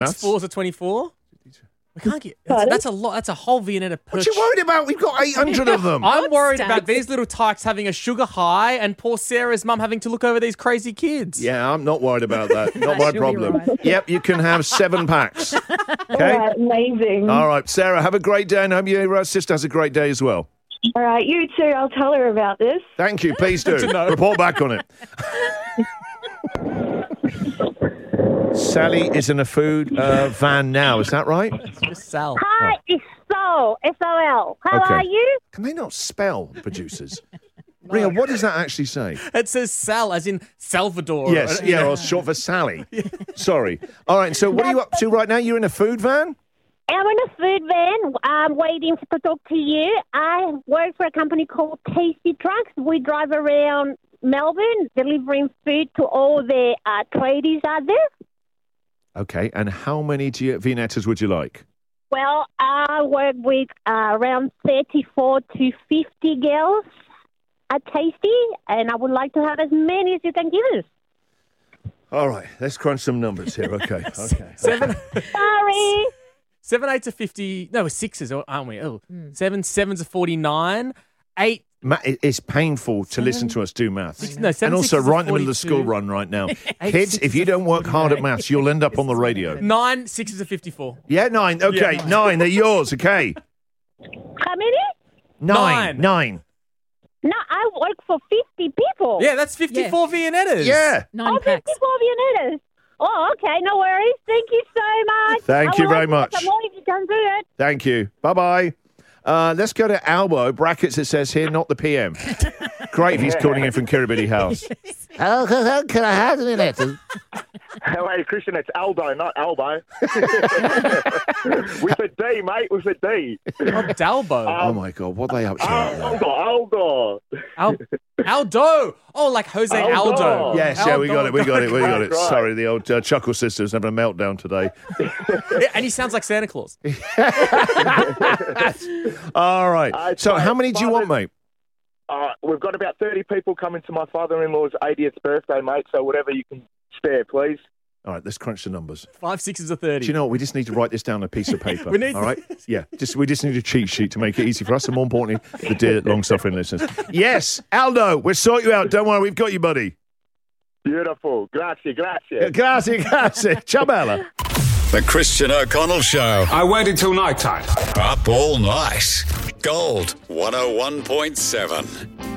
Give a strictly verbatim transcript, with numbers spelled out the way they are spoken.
Fours are twenty-four. We can't get. That's, Pardon? that's a lot. That's a whole Viennetta per. What you worried about? We've got eight hundred of them. I'm worried Stats. about these little tykes having a sugar high and poor Sarah's mum having to look over these crazy kids. Yeah, I'm not worried about that. Not That my should be problem. right. Yep, you can have seven packs. All Okay? right, amazing. All right, Sarah, have a great day, and hope your uh, sister has a great day as well. All right, you too. I'll tell her about this. Thank you. Please do. Good to know. Report back on it. Sally is in a food uh, van now. Is that right? It's just Sal. Hi, it's Sol, S O L. How Okay. are you? Can they not spell, producers? Ria, what does that actually say? It says Sal, as in Salvador. Yes, Uh, yeah, or short for Sally. Sorry. All right, so what are you up to right now? You're in a food van? I'm in a food van. I'm waiting to talk to you. I work for a company called Tasty Trucks. We drive around Melbourne delivering food to all the uh, tradies out there. Okay, and how many do you, Viennettas would you like? Well, I work with uh, around thirty-four to fifty girls at Tasty, and I would like to have as many as you can give us. All right, let's crunch some numbers here. Okay, okay. Seven, Sorry. seven eights are fifty. No, we're sixes, aren't we? Oh, seven sevens are forty-nine. Eight. Ma- it- it's painful to listen to us do maths. Six, no, seven and also sixes are right in the middle of the school forty-two. run right now. Eight Kids, sixes if you are don't work hard at forty-nine. maths, you'll end up on the radio. Nine sixes are fifty-four. Yeah, nine. Okay, Yeah. nine. They're yours. Okay. How many? Nine. Nine. Nine. No, I work for fifty people. Yeah, that's fifty-four Viennettas. Yeah. Nine Oh, packs. fifty-four Viennettas. Oh, okay, no worries. Thank you so much. Thank I you will very have much. Some more if you can do it. Thank you. Bye bye. Uh, let's go to Albo. Brackets, it says here, not the P M. Great if he's calling in from Kirribilli House. How can I have it? Hey, Christian, it's Aldo, not Albo. With a D, mate, with a D. Oh, Dalbo. Oh, my God. What are they up to out there? Aldo, Aldo. Al- Aldo. Oh, like Jose Aldo. Aldo. Yes, yeah, we got it. We got it. We got it. Right. Sorry, the old uh, Chuckle Sisters having a meltdown today. Yeah, and he sounds like Santa Claus. All right. Uh, So, so how many do you want, father- mate? Uh, we've got about thirty people coming to my father-in-law's eightieth birthday, mate, so whatever you can spare, please. All right, let's crunch the numbers. Five sixes are thirty. Do you know what? We just need to write this down on a piece of paper. We need- all right? Yeah, just we just need a cheat sheet to make it easy for us and more importantly, the dear long-suffering listeners. Yes, Aldo, we'll sort you out. Don't worry, we've got you, buddy. Beautiful. Grazie, grazie. Grazie, grazie. Ciao, Bella. The Christian O'Connell Show. I waited till night time. Up all night. Gold one oh one point seven.